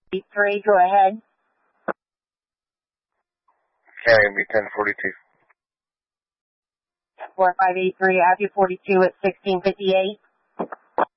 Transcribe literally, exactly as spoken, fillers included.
Three, go ahead. Carrying me ten forty-two. four five eight three, Avenue forty-two at sixteen fifty-eight.